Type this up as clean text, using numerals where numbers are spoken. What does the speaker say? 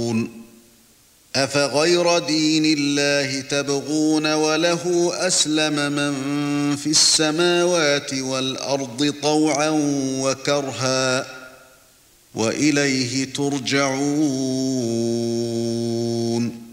أفغير دين الله تبغون وله أسلم من في السماوات والأرض طوعا وكرها وإليه ترجعون